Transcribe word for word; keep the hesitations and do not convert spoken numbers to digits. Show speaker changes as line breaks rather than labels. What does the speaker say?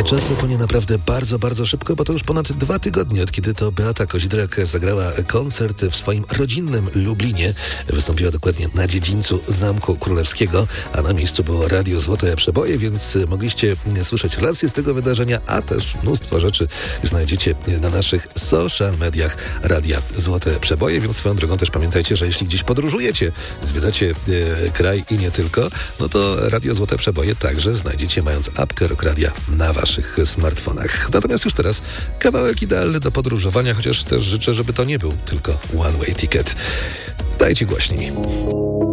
Czas upłynie naprawdę bardzo, bardzo szybko, bo to już ponad dwa tygodnie, od kiedy to Beata Kozidrak zagrała koncert w swoim rodzinnym Lublinie. Wystąpiła dokładnie na dziedzińcu Zamku Królewskiego, a na miejscu było Radio Złote Przeboje, więc mogliście słyszeć relacje z tego wydarzenia, a też mnóstwo rzeczy znajdziecie na naszych social mediach Radia Złote Przeboje, więc swoją drogą też pamiętajcie, że jeśli gdzieś podróżujecie, zwiedzacie e, kraj i nie tylko, no to Radio Złote Przeboje także znajdziecie, mając apkę Rock Radia na waszych smartfonach. Natomiast już teraz kawałek idealny do podróżowania, chociaż też życzę, żeby to nie był tylko one way ticket. Dajcie głośniej.